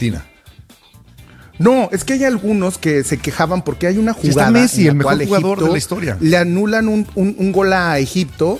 Argentina. No, es que hay algunos que se quejaban porque hay una jugada. Está Messi, en la el mejor cual jugador Egipto de la historia. Le anulan un gol a Egipto.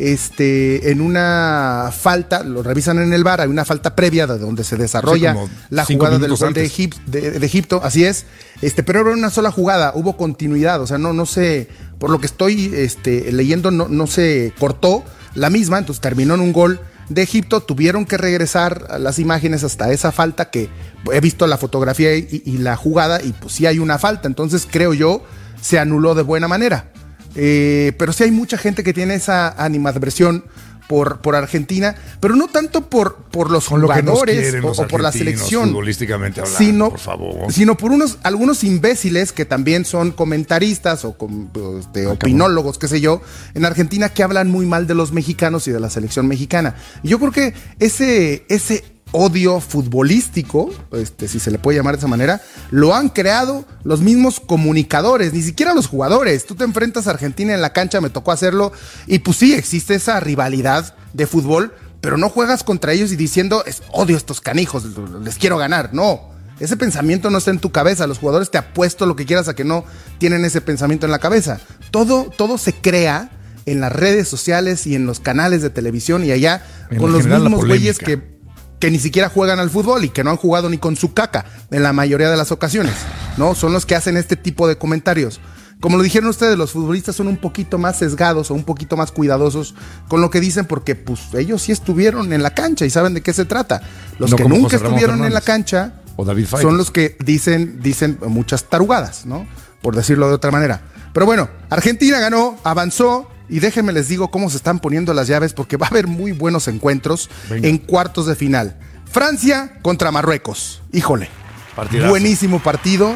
En una falta, lo revisan en el VAR, hay una falta previa de donde se desarrolla la jugada del gol de Egipto, así es, pero era una sola jugada, hubo continuidad, o sea, no sé, por lo que estoy leyendo, no se cortó la misma, entonces terminó en un gol de Egipto, tuvieron que regresar a las imágenes hasta esa falta, que he visto la fotografía y la jugada, y pues sí hay una falta, entonces creo yo, se anuló de buena manera. Pero sí hay mucha gente que tiene esa animadversión por Argentina, pero no tanto por los jugadores o por la selección, futbolísticamente hablando, por favor, sino por algunos imbéciles que también son comentaristas o opinólogos, qué sé yo, en Argentina, que hablan muy mal de los mexicanos y de la selección mexicana. Y yo creo que ese odio futbolístico, si se le puede llamar de esa manera, lo han creado los mismos comunicadores, ni siquiera los jugadores. Tú te enfrentas a Argentina en la cancha, me tocó hacerlo, y pues sí, existe esa rivalidad de fútbol, pero no juegas contra ellos y diciendo, odio a estos canijos, les quiero ganar. No, ese pensamiento no está en tu cabeza. Los jugadores, te apuesto lo que quieras a que no tienen ese pensamiento en la cabeza. Todo se crea en las redes sociales y en los canales de televisión y allá, con los mismos güeyes que ni siquiera juegan al fútbol y que no han jugado ni con su caca en la mayoría de las ocasiones, ¿no? Son los que hacen este tipo de comentarios. Como lo dijeron ustedes, los futbolistas son un poquito más sesgados o un poquito más cuidadosos con lo que dicen, porque pues ellos sí estuvieron en la cancha y saben de qué se trata. Los que nunca estuvieron en la cancha son los que dicen muchas tarugadas, ¿no? Por decirlo de otra manera. Pero bueno, Argentina ganó, avanzó. Y déjenme les digo cómo se están poniendo las llaves, porque va a haber muy buenos encuentros en cuartos de final. Francia contra Marruecos. Híjole, partidazo. Buenísimo partido.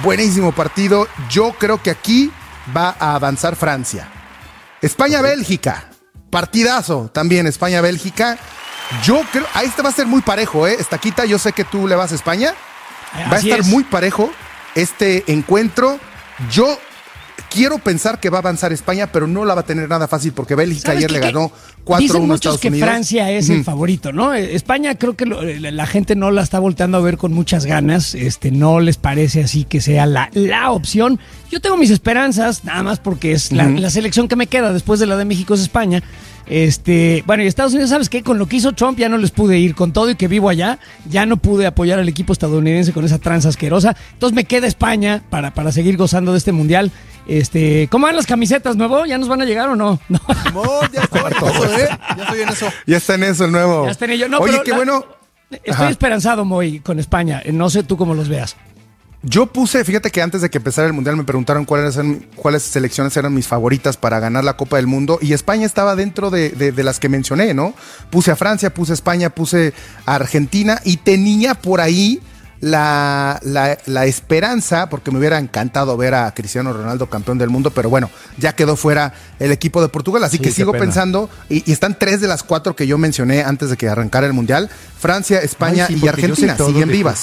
Yo creo que aquí va a avanzar Francia. España-Bélgica. Partidazo también, España-Bélgica. Yo creo, este va a ser muy parejo, Estaquita, yo sé que tú le vas a España. Va a estar muy parejo este encuentro. Yo quiero pensar que va a avanzar España, pero no la va a tener nada fácil, porque Bélgica ayer le ganó 4-1 a Estados Unidos. Dicen muchos que Francia es el favorito, ¿no? España creo que la gente no la está volteando a ver con muchas ganas, no les parece así que sea la opción. Yo tengo mis esperanzas, nada más porque es la selección que me queda después de la de México, es España. Bueno, y Estados Unidos, ¿sabes qué? Con lo que hizo Trump ya no les pude ir, con todo y que vivo allá, ya no pude apoyar al equipo estadounidense con esa tranza asquerosa. Entonces me queda España para seguir gozando de este mundial. ¿Cómo van las camisetas, nuevo? ¿Ya nos van a llegar o no? No, ya estoy ya estoy en eso. Ya está en eso el nuevo. Ya está en ello. No, oye, qué bueno. Estoy esperanzado, Moy, con España. No sé tú cómo los veas. Yo fíjate que antes de que empezara el Mundial me preguntaron cuáles selecciones eran mis favoritas para ganar la Copa del Mundo, y España estaba dentro de las que mencioné, ¿no? Puse a Francia, puse a España, puse a Argentina, y tenía por ahí la esperanza, porque me hubiera encantado ver a Cristiano Ronaldo campeón del mundo, pero bueno, ya quedó fuera el equipo de Portugal, así que sigo pensando, y están 3 de las 4 que yo mencioné antes de que arrancara el Mundial: Francia, España y Argentina, siguen vivas.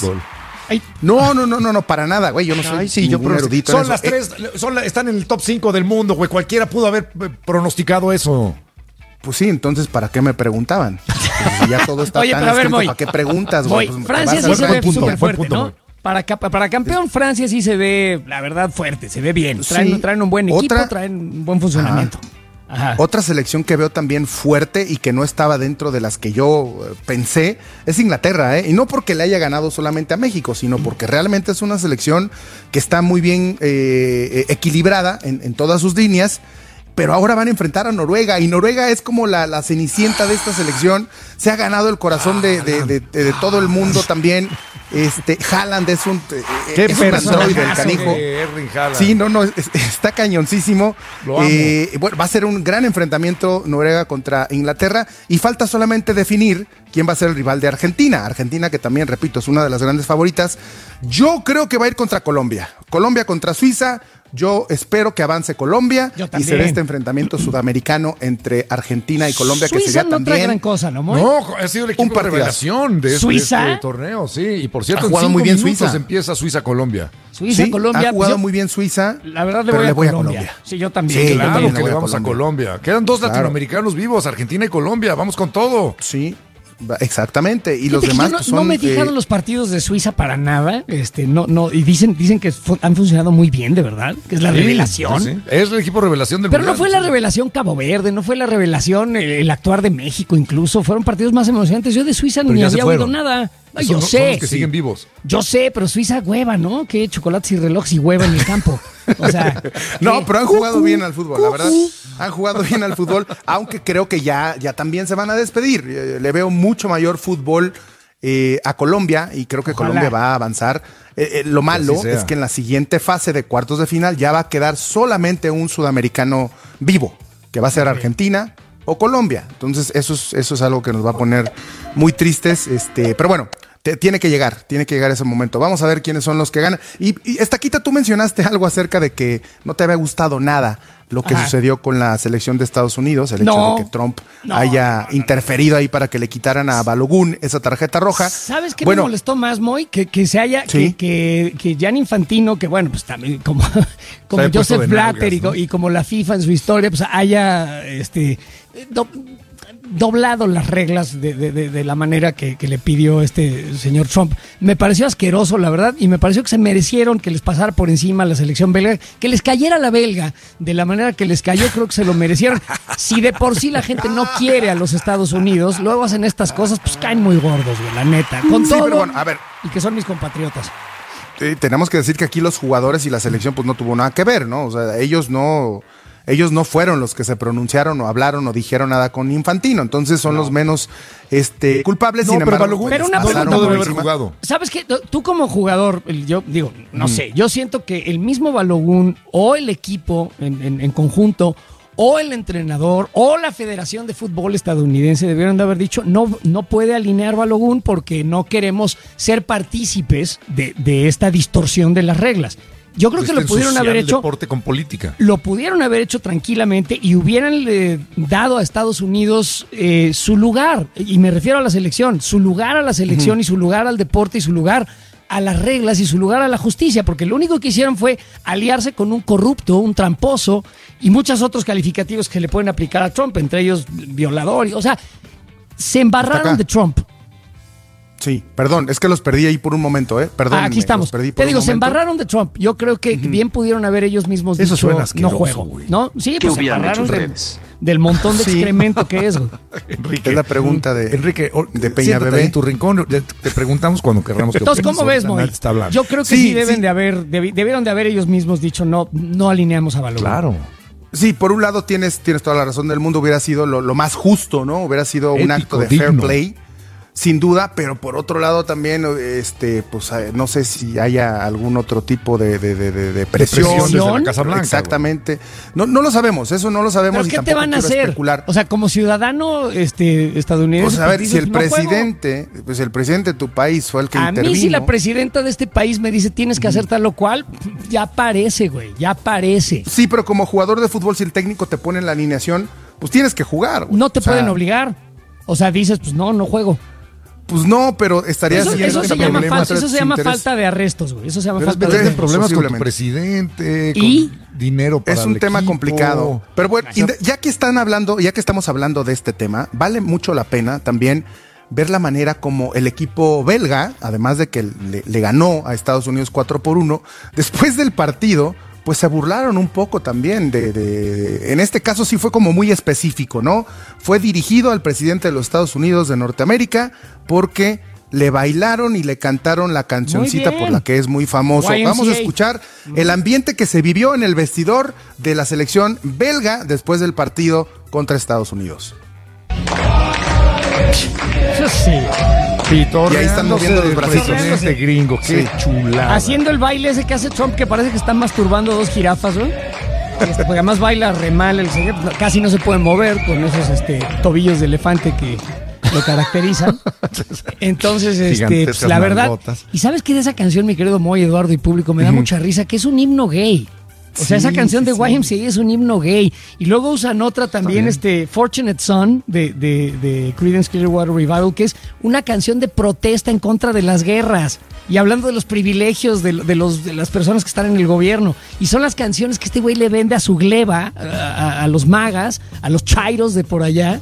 No, para nada, güey. Yo no soy ningún erudito. Son las 3, están en el top 5 del mundo, güey. Cualquiera pudo haber pronosticado eso. Pues sí, entonces, ¿para qué me preguntaban? Si ya todo está tan escrito, ¿para qué preguntas, güey? Pues, Francia sí se ve súper fuerte, ¿no? Para campeón, Francia sí se ve, la verdad, fuerte, se ve bien. Traen un buen equipo, traen un buen funcionamiento. Ajá. Otra selección que veo también fuerte y que no estaba dentro de las que yo pensé es Inglaterra, y no porque le haya ganado solamente a México, sino porque realmente es una selección que está muy bien equilibrada en todas sus líneas. Pero ahora van a enfrentar a Noruega, y Noruega es como la cenicienta de esta selección. Se ha ganado el corazón de todo el mundo también. Haaland es un androide, el canijo. Sí, está cañoncísimo. Bueno, va a ser un gran enfrentamiento Noruega contra Inglaterra, y falta solamente definir quién va a ser el rival de Argentina. Argentina, que también, repito, es una de las grandes favoritas. Yo creo que va a ir contra Colombia. Colombia contra Suiza. Yo espero que avance Colombia y será este enfrentamiento sudamericano entre Argentina y Colombia, Suiza que sería no también trae gran cosa, ¿no, Moy? No, ha sido el equipo de revelación de este torneo, sí. Y por cierto, ha jugado muy bien Suiza. Empieza Suiza-Colombia. Suiza-Colombia. Ha jugado muy bien Suiza. La verdad le voy a Colombia. Sí, yo también. Sí, claro que le vamos a Colombia. Quedan 2 latinoamericanos vivos, Argentina y Colombia. Vamos con todo. Sí. Exactamente. Y los Fíjate que demás yo no, pues, son... no me he fijado en los partidos de Suiza para nada. No, y dicen que han funcionado muy bien, de verdad. Que es la revelación. Sí. Es el equipo revelación del Pero mundial. no fue la revelación Cabo Verde, no fue la revelación el actuar de México, incluso. Fueron partidos más emocionantes. Yo de Suiza Pero ni ya se había oído fueron. nada. No, Son yo los sé. que siguen vivos. Yo sé, pero Suiza hueva, ¿no? Que chocolates y relojes y hueva en el campo. O sea. No, pero han jugado bien al fútbol, la verdad. Han jugado bien al fútbol, aunque creo que ya también se van a despedir. Le veo mucho mayor fútbol a Colombia y creo que Ojalá. Colombia va a avanzar. Lo malo es que en la siguiente fase de cuartos de final ya va a quedar solamente un sudamericano vivo, que va a ser Argentina o Colombia. Entonces eso es algo que nos va a poner muy tristes. Pero bueno, tiene que llegar ese momento. Vamos a ver quiénes son los que ganan. Y Estaquita, tú mencionaste algo acerca de que no te había gustado nada lo que sucedió con la selección de Estados Unidos, el hecho de que Trump haya interferido ahí para que le quitaran a Balogun esa tarjeta roja. ¿Sabes qué me molestó más, Moy? Que se haya, que Gianni Infantino, que bueno, pues también como Joseph Blatter nalgas, ¿no? y como la FIFA en su historia, pues haya doblado las reglas de la manera que le pidió este señor Trump. Me pareció asqueroso, la verdad, y me pareció que se merecieron que les pasara por encima a la selección belga, que les cayera la belga de la manera que les cayó. Creo que se lo merecieron. Si de por sí la gente no quiere a los Estados Unidos, luego hacen estas cosas, pues caen muy gordos, güey, la neta. Con todo, pero bueno, a ver, y que son mis compatriotas. Tenemos que decir que aquí los jugadores y la selección pues no tuvo nada que ver, ¿no? O sea, ellos no fueron los que se pronunciaron o hablaron o dijeron nada con Infantino, entonces son los menos culpables. Sin embargo, pero una pregunta, no debe haber jugado. ¿Sabes qué? Tú como jugador, yo digo, no sé, yo siento que el mismo Balogun o el equipo en conjunto o el entrenador o la Federación de Fútbol estadounidense debieron de haber dicho no puede alinear Balogun porque no queremos ser partícipes de esta distorsión de las reglas. Yo creo que lo pudieron haber hecho. Deporte con política. Lo pudieron haber hecho tranquilamente y hubieran dado a Estados Unidos su lugar, y me refiero a la selección, su lugar a la selección y su lugar al deporte y su lugar a las reglas y su lugar a la justicia, porque lo único que hicieron fue aliarse con un corrupto, un tramposo y muchos otros calificativos que le pueden aplicar a Trump, entre ellos violador. O sea, se embarraron de Trump. Sí, perdón, es que los perdí ahí por un momento, Perdón. Aquí estamos. Te digo, se embarraron de Trump. Yo creo que bien pudieron haber ellos mismos dicho, no juego, güey. ¿No? Sí, pues se embarraron del montón de excremento que es, güey. Enrique, es la pregunta de Peña Bebé. En tu rincón te preguntamos cuando querramos que Entonces, ¿cómo ves, Moy? Yo creo que sí debieron de haber ellos mismos dicho no alineamos a Balogun. Claro. Sí, por un lado tienes toda la razón del mundo, hubiera sido lo más justo, ¿no? Hubiera sido un acto de fair play. Sin duda, pero por otro lado también, pues no sé si haya algún otro tipo de presión desde la Casa Blanca. Exactamente. No lo sabemos, eso no lo sabemos. ¿Pero qué te van a hacer? Especular. O sea, como ciudadano estadounidense. Pues a ver, si el presidente de tu país fue el que intervino. A mí si la presidenta de este país me dice tienes que hacer tal o cual, ya parece, güey, ya parece. Sí, pero como jugador de fútbol, si el técnico te pone en la alineación, pues tienes que jugar, güey. No te pueden obligar. O sea, dices, pues no juego. Pues no, pero estarías eso se llama falta de arrestos, güey. Eso se llama falta de arrestos. Problemas con tu presidente, ¿y? Con dinero para es un tema complicado. Pero bueno, ya que estamos hablando de este tema, vale mucho la pena también ver la manera como el equipo belga, además de que le ganó a Estados Unidos 4-1, después del partido, pues se burlaron un poco también en este caso sí fue como muy específico, ¿no? Fue dirigido al presidente de los Estados Unidos de Norteamérica porque le bailaron y le cantaron la cancioncita por la que es muy famoso. YMCA. Vamos a escuchar el ambiente que se vivió en el vestidor de la selección belga después del partido contra Estados Unidos. Sí. Y ahí están moviendo los bracitos. Gringo, qué chulada. Haciendo el baile ese que hace Trump, que parece que están masturbando dos jirafas, ¿no? Porque además baila re mal el señor, casi no se puede mover con esos tobillos de elefante que lo caracterizan. Entonces, pues, la verdad. Nalgotas. ¿Y sabes qué de esa canción, mi querido Moy, Eduardo y público? Me da mucha risa, que es un himno gay. O sea, esa canción de YMCA es un himno gay. Y luego usan otra también, Fortunate Son, de Creedence Clearwater Revival, que es una canción de protesta en contra de las guerras. Y hablando de los privilegios de las personas que están en el gobierno. Y son las canciones que este güey le vende a su gleba, a los magas, a los chairos de por allá.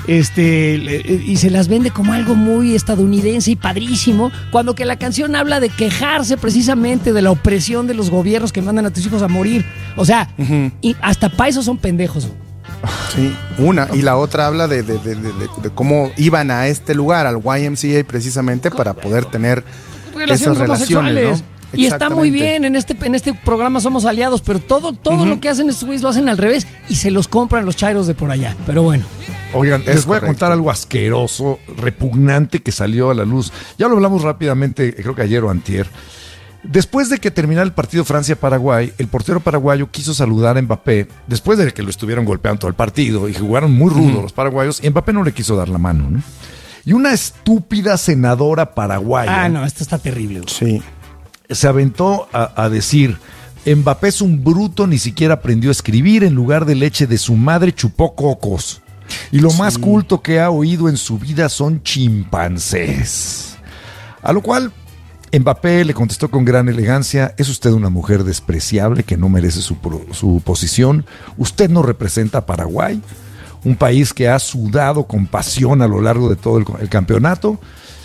y se las vende como algo muy estadounidense y padrísimo, cuando que la canción habla de quejarse precisamente de la opresión de los gobiernos que mandan a tus hijos a morir. O sea, y hasta para eso son pendejos. Sí, una. Y la otra habla de cómo iban a este lugar, al YMCA, precisamente para poder tener esas relaciones, ¿no? Y está muy bien, en este programa somos aliados, pero todo lo que hacen estos güeyes lo hacen al revés y se los compran los chairos de por allá. Pero bueno. Oigan, les voy a contar algo asqueroso, repugnante que salió a la luz. Ya lo hablamos rápidamente, creo que ayer o antier. Después de que terminara el partido Francia-Paraguay, el portero paraguayo quiso saludar a Mbappé, después de que lo estuvieron golpeando todo el partido y jugaron muy rudo los paraguayos, y Mbappé no le quiso dar la mano, ¿no? Y una estúpida senadora paraguaya... Ah, no, esto está terrible, güey. Sí. Se aventó a decir, Mbappé es un bruto, ni siquiera aprendió a escribir, en lugar de leche de su madre chupó cocos. Y lo más culto que ha oído en su vida son chimpancés. A lo cual Mbappé le contestó con gran elegancia, es usted una mujer despreciable que no merece su posición. Usted no representa a Paraguay, un país que ha sudado con pasión a lo largo de todo el campeonato.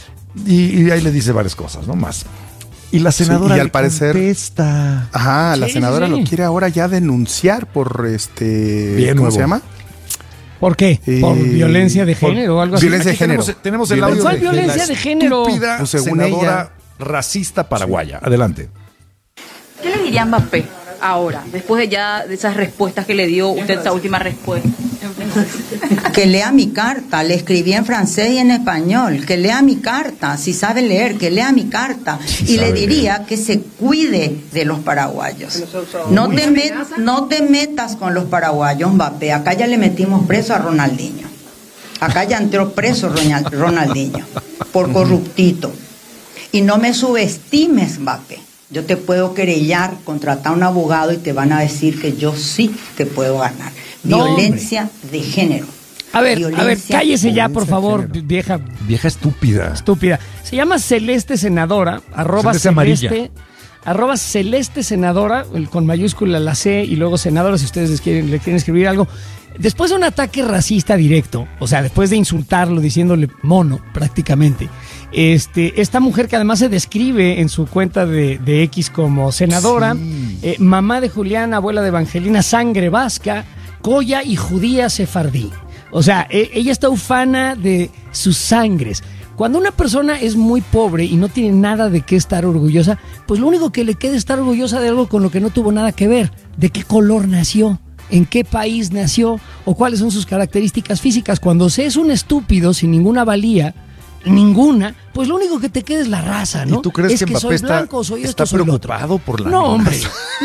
Y ahí le dice varias cosas, ¿no? Más. Y la senadora y al parecer contesta. Ajá, la senadora lo quiere ahora ya denunciar por ¿cómo se llama? ¿Por qué? ¿Por violencia de género o algo así? Violencia de género. Tenemos el audio ¿Cuál violencia de género? Estúpida pues según senadora racista paraguaya. Adelante. ¿Qué le diría Mbappé ahora, después de esas respuestas que le dio usted, esa última respuesta? Que lea mi carta, le escribí en francés y en español, que lea mi carta, si sabe leer, que lea mi carta, y le diría que se cuide de los paraguayos. No te metas con los paraguayos, Mbappé, acá ya le metimos preso a Ronaldinho, acá ya entró preso Ronaldinho, por corruptito, y no me subestimes, Mbappé. Yo te puedo querellar, contratar a un abogado y te van a decir que yo sí te puedo ganar. Violencia de género. A ver, cállese ya, por favor, vieja. Vieja estúpida. Estúpida. Se llama Celeste Senadora, @ Celeste Senadora, con mayúscula la C y luego Senadora, si ustedes le quieren escribir algo. Después de un ataque racista directo, o sea, después de insultarlo, diciéndole mono, prácticamente, esta mujer que además se describe en su cuenta de X como senadora, mamá de Julián, abuela de Evangelina, sangre vasca, coya y judía sefardí. O sea, ella está ufana de sus sangres. Cuando una persona es muy pobre y no tiene nada de qué estar orgullosa, pues lo único que le queda es estar orgullosa de algo con lo que no tuvo nada que ver. ¿De qué color nació? ¿En qué país nació? ¿O cuáles son sus características físicas? Cuando se es un estúpido sin ninguna valía, ninguna, pues lo único que te queda es la raza, ¿no? ¿Y tú crees es que Mbappé soy blanco, soy está esto, soy preocupado por la No, hombre,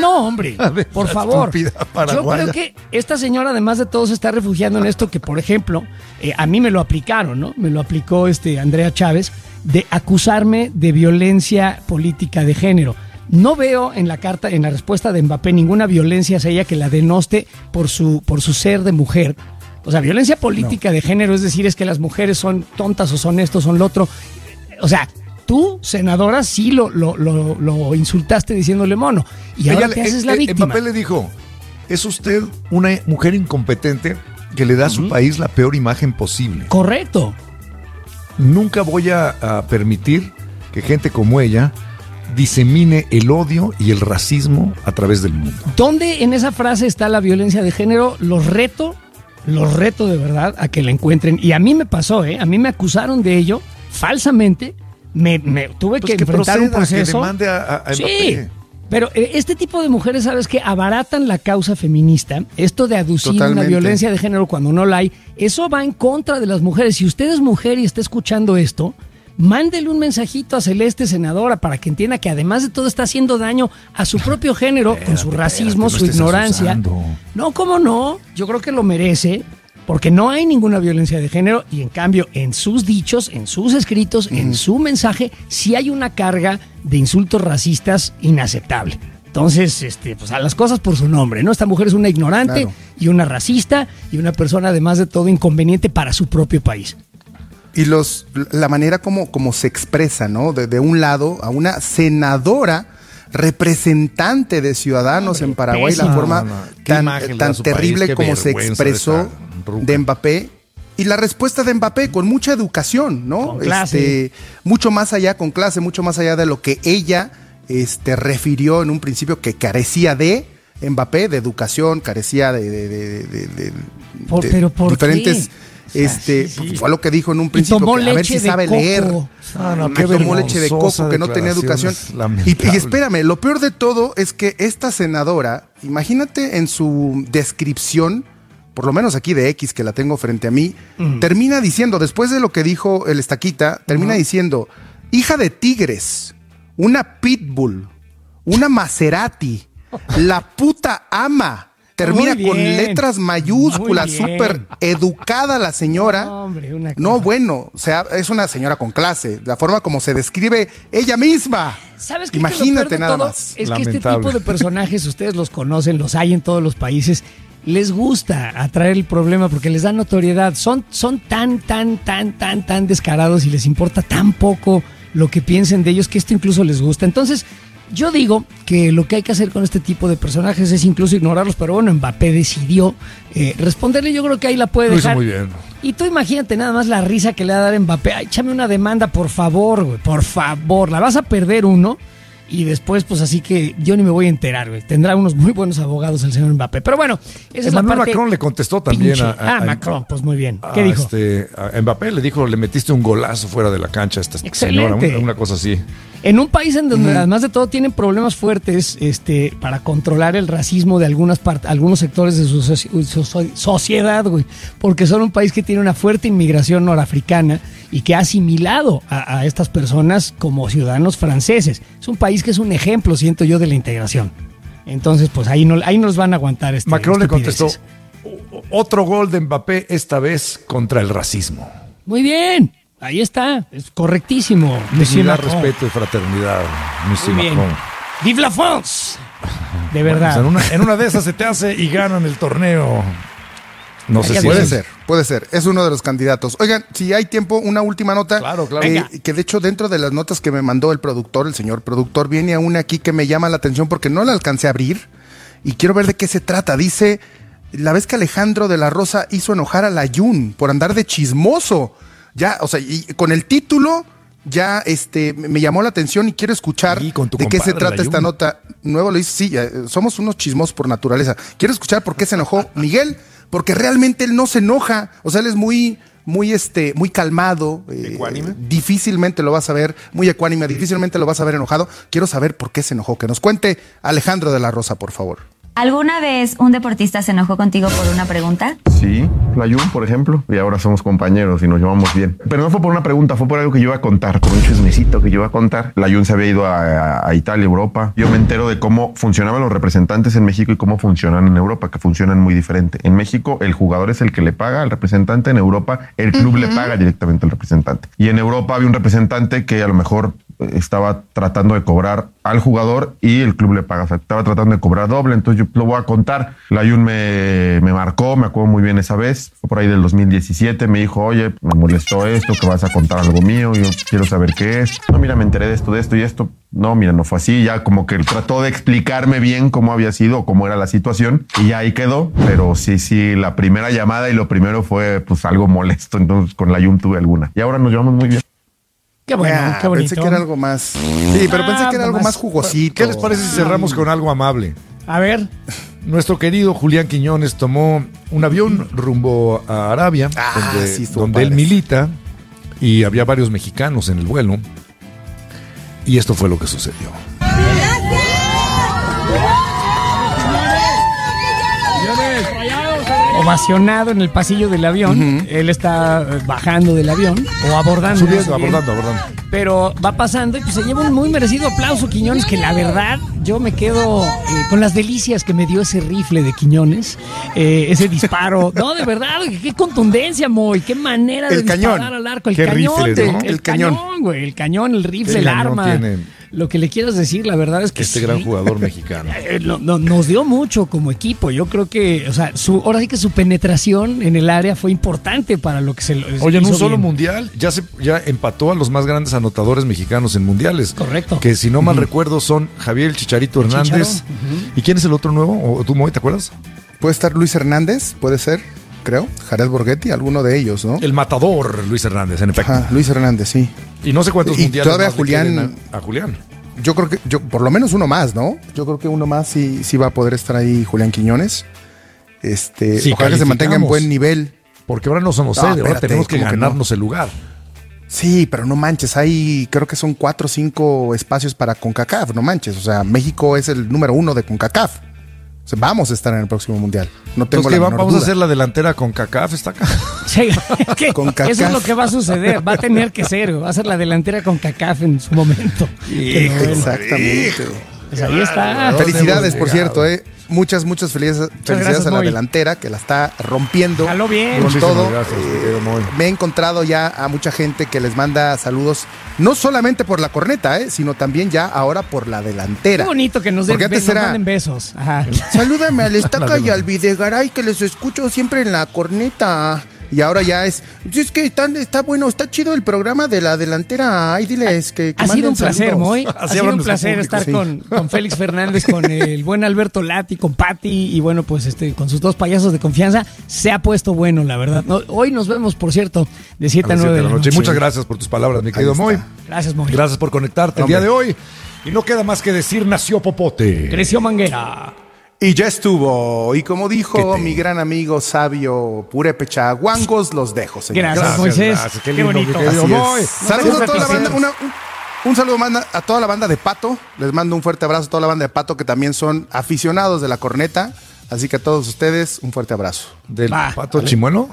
por favor. Yo creo que esta señora, además de todo, se está refugiando en esto que, por ejemplo, a mí me lo aplicaron, ¿no? Me lo aplicó Andrea Chávez, de acusarme de violencia política de género. No veo en la carta, en la respuesta de Mbappé, ninguna violencia hacia ella que la denoste por su ser de mujer. O sea, violencia política de género, es decir, es que las mujeres son tontas o son esto, son lo otro. O sea, tú, senadora, sí lo insultaste diciéndole mono. Y ahora te haces la víctima. Mbappé le dijo, es usted una mujer incompetente que le da a su país la peor imagen posible. Correcto. Nunca voy a permitir que gente como ella disemine el odio y el racismo a través del mundo. ¿Dónde en esa frase está la violencia de género? Los reto de verdad a que la encuentren. Y a mí me pasó, a mí me acusaron de ello falsamente. Me tuve que enfrentar un proceso. Que demande a Mbappé. Sí, pero este tipo de mujeres, ¿sabes qué? Abaratan la causa feminista. Esto de aducir una violencia de género cuando no la hay, eso va en contra de las mujeres. Si usted es mujer y está escuchando esto, mándele un mensajito a Celeste Senadora para que entienda que además de todo está haciendo daño a su propio género con su racismo, su ignorancia. No, ¿cómo no? Yo creo que lo merece, porque no hay ninguna violencia de género y en cambio en sus dichos, en sus escritos, en su mensaje, sí hay una carga de insultos racistas inaceptable. Entonces, pues a las cosas por su nombre, ¿no? Esta mujer es una ignorante y una racista y una persona además de todo inconveniente para su propio país. Y la manera como se expresa, ¿no? De un lado, a una senadora representante de ciudadanos en Paraguay, la forma tan terrible como se expresó de Mbappé, Y la respuesta de Mbappé, con mucha educación, ¿no? Con clase. Mucho más allá, con clase, mucho más allá de lo que ella refirió en un principio que carecía de Mbappé, de educación, carecía ¿Pero por diferentes... qué? Fue lo que dijo en un principio, tomó que a ver si leche de sabe coco. leer. Qué Tomó leche de coco, que no tenía educación. Y espérame, lo peor de todo es que esta senadora, imagínate en su descripción, por lo menos aquí de X, que la tengo frente a mí, termina diciendo, después de lo que dijo el Estaquita, termina diciendo, hija de tigres, una pitbull, una Maserati, la puta ama. Termina con letras mayúsculas, súper educada la señora. No, bueno, o sea, es una señora con clase. La forma como se describe ella misma. ¿Sabes qué? Imagínate nada más. Es que este tipo de personajes, ustedes los conocen, los hay en todos los países. Les gusta atraer el problema porque les da notoriedad. Son tan descarados y les importa tan poco lo que piensen de ellos que esto incluso les gusta. Entonces, yo digo que lo que hay que hacer con este tipo de personajes es incluso ignorarlos, pero bueno, Mbappé decidió responderle, yo creo que ahí la puede dejar. Lo hizo muy bien. Y tú imagínate nada más la risa que le va a dar Mbappé. Ay, échame una demanda, por favor, güey, por favor. La vas a perder uno y después, pues así que yo ni me voy a enterar, güey. Tendrá unos muy buenos abogados el señor Mbappé. Pero bueno, esa es la parte. Macron le contestó también Macron, pues muy bien. ¿Qué dijo? A Mbappé le dijo, le metiste un golazo fuera de la cancha a esta señora, una cosa así. En un país en donde además de todo tienen problemas fuertes para controlar el racismo de algunos sectores de su sociedad, güey, porque son un país que tiene una fuerte inmigración norafricana y que ha asimilado a estas personas como ciudadanos franceses. Es un país que es un ejemplo, siento yo, de la integración. Entonces, pues ahí no los van a aguantar. Macron le contestó, otro gol de Mbappé, esta vez contra el racismo. Muy bien. Ahí está, es correctísimo. Dignidad, respeto y fraternidad, Monsieur Macron. ¡Vive la France! De verdad. Pues en una de esas se te hace y ganan el torneo. No sé si puede ser. Es uno de los candidatos. Oigan, si hay tiempo, una última nota. Claro. Que de hecho, dentro de las notas que me mandó el señor productor, viene una aquí que me llama la atención porque no la alcancé a abrir y quiero ver de qué se trata. Dice, la vez que Alejandro de la Rosa hizo enojar a Layún por andar de chismoso. Ya, o sea, y con el título ya me llamó la atención y quiero escuchar de qué se trata esta nota. Nuevo lo dice, sí, somos unos chismosos por naturaleza. Quiero escuchar por qué se enojó Miguel, porque realmente él no se enoja. O sea, él es muy calmado. ¿Ecuánime? Difícilmente lo vas a ver, muy ecuánime, difícilmente lo vas a ver enojado. Quiero saber por qué se enojó. Que nos cuente Alejandro de la Rosa, por favor. ¿Alguna vez un deportista se enojó contigo por una pregunta? Sí, Layún, por ejemplo, y ahora somos compañeros y nos llevamos bien. Pero no fue por una pregunta, fue por algo que yo iba a contar, por un chismecito que yo iba a contar. Layún se había ido a Italia, Europa. Yo me entero de cómo funcionaban los representantes en México y cómo funcionan en Europa, que funcionan muy diferente. En México, el jugador es el que le paga al representante. En Europa, el club le paga directamente al representante. Y en Europa había un representante que a lo mejor estaba tratando de cobrar al jugador y el club le paga, o sea, estaba tratando de cobrar doble. Entonces yo lo voy a contar. Layún me marcó, me acuerdo muy bien esa vez, fue por ahí del 2017, me dijo, oye, me molestó esto, que vas a contar algo mío, yo quiero saber qué es. No, mira, me enteré de esto y esto. No, mira, no fue así. Ya como que trató de explicarme bien cómo había sido, cómo era la situación y ya ahí quedó. Pero sí, la primera llamada y lo primero fue pues algo molesto. Entonces con Layún tuve alguna. Y ahora nos llevamos muy bien. Qué bueno, qué bonito. Pensé que era algo más. Sí, pero pensé que era algo más jugosito. ¿Qué les parece si cerramos con algo amable? A ver. Nuestro querido Julián Quiñones tomó un avión rumbo a Arabia, donde él milita, y había varios mexicanos en el vuelo. Y esto fue lo que sucedió. Ovacionado en el pasillo del avión. Él está bajando del avión o abordando. Subiendo, abordando. Pero va pasando y pues se lleva un muy merecido aplauso, Quiñones, que la verdad yo me quedo con las delicias que me dio ese rifle de Quiñones, ese disparo. No, de verdad, qué contundencia, Moy, qué manera de disparar al arco. El cañón, rifle, ¿no? el cañón, güey, el cañón, el rifle, el arma. Lo que le quieras decir, la verdad es que gran jugador mexicano. Nos dio mucho como equipo. Yo creo que, o sea, ahora sí que su penetración en el área fue importante para lo que se lo Oye, en un solo mundial ya empató a los más grandes anotadores mexicanos en mundiales. Correcto. Que si no mal recuerdo son Javier el Chicharito Hernández. ¿Y quién es el otro nuevo? ¿O tú, Moy, te acuerdas? Puede estar Luis Hernández, puede ser. creo. Jared Borghetti, alguno de ellos, ¿no? El matador Luis Hernández, en efecto. Ajá, Luis Hernández, sí. Y no sé cuántos Y mundiales todavía más le queden a Julián. Yo creo que por lo menos uno más, ¿no? Yo creo que uno más sí va a poder estar ahí Julián Quiñones. Ojalá que se mantenga en buen nivel. Porque ahora no somos sede, ahora tenemos que ganarnos el lugar. Sí, pero no manches, creo que son 4 o 5 espacios para CONCACAF, no manches. O sea, México es el número 1 de CONCACAF. O sea, vamos a estar en el próximo mundial. No tengo la menor vamos duda. a hacer la delantera CONCACAF, está acá. Sí, CONCACAF. eso es lo que va a suceder, va a tener que ser, va a ser la delantera CONCACAF en su momento. Exactamente. Pues ahí está. Felicidades, por cierto, Muchas felicidades gracias, a la Moy. delantera que la está rompiendo. Jaló bien. Con todo. Gracias, mi querido Moy. Me he encontrado ya a mucha gente que les manda saludos, no solamente por la corneta, sino también ya ahora por la delantera. Qué bonito que nos manden besos. Ajá. Salúdame al Estaca y al Videgaray, que les escucho siempre en la corneta. Y ahora ya es que está bueno, está chido el programa de la delantera. Ay, diles que ha sido un placer, saludos. Moy. Ha sido un placer estar con Félix Fernández, con el buen Alberto Lati, con Pati y bueno, pues con sus 2 payasos de confianza. Se ha puesto bueno, la verdad. Hoy nos vemos, por cierto, de 7 a 9 de la noche. Muchas gracias por tus palabras, mi querido Moy. Gracias, Moy. Gracias por conectarte el día de hoy. Y no queda más que decir, nació Popote. Creció Manguera. Y ya estuvo. Y como dijo mi gran amigo sabio Purépecha, guangos los dejo, señor. Gracias, Moisés. Gracias, qué bonito. Saludos a toda la banda. Un saludo a toda la banda de Pato. Les mando un fuerte abrazo a toda la banda de Pato, que también son aficionados de la corneta. Así que a todos ustedes, un fuerte abrazo. ¿Del Pato Chimuelo?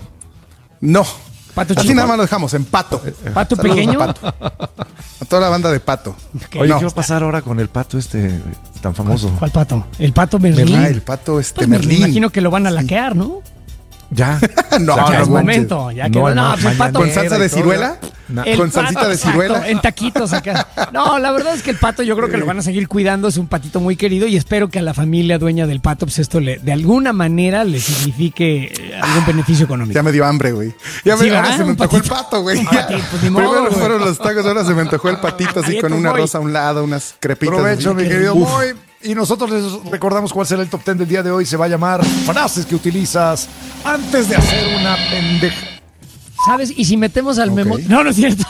No. Pato Así nada más lo dejamos, en Pato. ¿Pato Saludos pequeño? A toda la banda de Pato. Okay. Oye, ¿qué va a pasar ahora con el pato tan famoso? ¿Cuál pato? El Pato Merlín. El Pato pues Merlín. Me imagino que lo van a laquear, ¿no? Ya. Ya es momento. Ya que pues el Pato. ¿Con salsa de ciruela? ¿Con salsita de ciruela? Exacto, en taquitos acá. No, la verdad es que el Pato yo creo que lo van a seguir cuidando. Es un patito muy querido y espero que a la familia dueña del Pato, pues esto de alguna manera le signifique algún beneficio económico. Ya me dio hambre, güey. Ahora se me antojó el pato, güey. Pues, primero fueron los tacos, ahora se me antojó el patito así con una rosa a un lado, unas crepitas. Provecho, mi querido Moy. Y nosotros les recordamos cuál será el top 10 del día de hoy. Se va a llamar frases que utilizas antes de hacer una pendeja. ¿Sabes? Y si metemos al memo... No, no es cierto.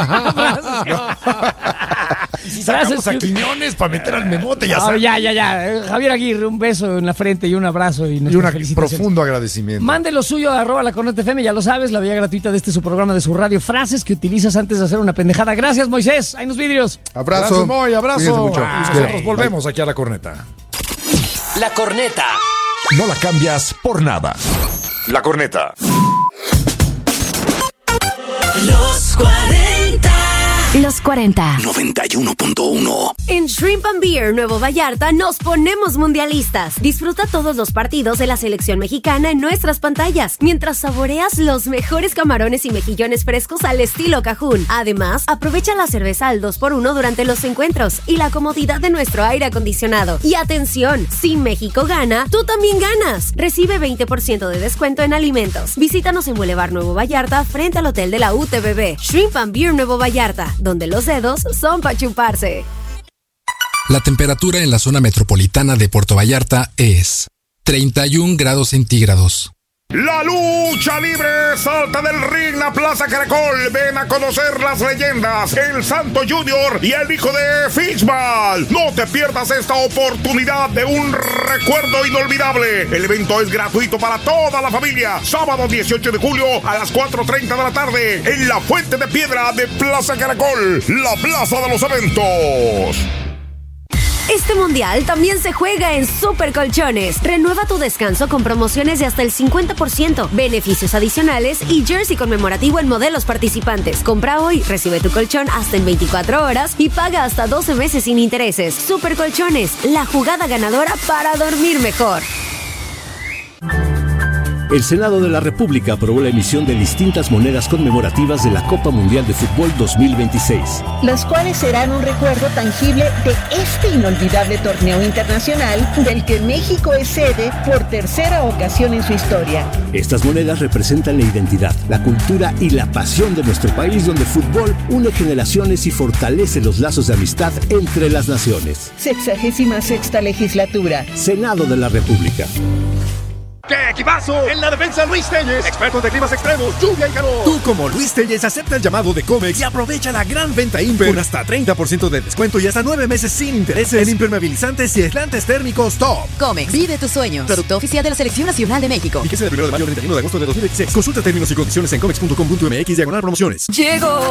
Y si sacamos a Quiñones para meter al memote, ya sabes. Ya. Javier Aguirre, un beso en la frente y un abrazo. Y un profundo agradecimiento. Mande lo suyo a @lacornetafm, ya lo sabes, la vía gratuita de su programa, de su radio. Frases que utilizas antes de hacer una pendejada. Gracias, Moisés. Hay unos vidrios. Abrazo. Gracias, Moy. Abrazo. Mucho. Nosotros volvemos aquí a La Corneta. La Corneta. No la cambias por nada. La Corneta. Los 40. Los 40. 91.1. En Shrimp and Beer Nuevo Vallarta nos ponemos mundialistas. Disfruta todos los partidos de la selección mexicana en nuestras pantallas, mientras saboreas los mejores camarones y mejillones frescos al estilo Cajún. Además, aprovecha la cerveza al 2x1 durante los encuentros y la comodidad de nuestro aire acondicionado. Y atención, si México gana, tú también ganas. Recibe 20% de descuento en alimentos. Visítanos en Boulevard Nuevo Vallarta, frente al hotel de la UTBB. Shrimp and Beer Nuevo Vallarta, donde los dedos son para chuparse. La temperatura en la zona metropolitana de Puerto Vallarta es 31 grados centígrados. La lucha libre salta del ring a Plaza Caracol. Ven a conocer las leyendas, el Santo Junior y el hijo de Fishball. No te pierdas esta oportunidad de un recuerdo inolvidable. El evento es gratuito para toda la familia. Sábado 18 de julio a las 4:30 de la tarde en la Fuente de Piedra de Plaza Caracol, la plaza de los eventos. Este mundial también se juega en Super Colchones. Renueva tu descanso con promociones de hasta el 50%, beneficios adicionales y jersey conmemorativo en modelos participantes. Compra hoy, recibe tu colchón hasta en 24 horas y paga hasta 12 meses sin intereses. Super Colchones, la jugada ganadora para dormir mejor. El Senado de la República aprobó la emisión de distintas monedas conmemorativas de la Copa Mundial de Fútbol 2026. Las cuales serán un recuerdo tangible de este inolvidable torneo internacional del que México es sede por tercera ocasión en su historia. Estas monedas representan la identidad, la cultura y la pasión de nuestro país, donde el fútbol une generaciones y fortalece los lazos de amistad entre las naciones. 66ª legislatura. Senado de la República. ¡Qué equipazo! En la defensa Luis Telles, experto de climas extremos, lluvia y calor. Tú como Luis Telles acepta el llamado de Comex y aprovecha la gran venta Imper con hasta 30% de descuento y hasta 9 meses sin intereses en impermeabilizantes y aislantes térmicos top. Comex, vive tus sueños. Producto oficial de la Selección Nacional de México. Fíjese del 1 de mayo al 31 de agosto de 2016. Consulta términos y condiciones en comex.com.mx/promociones. Llegó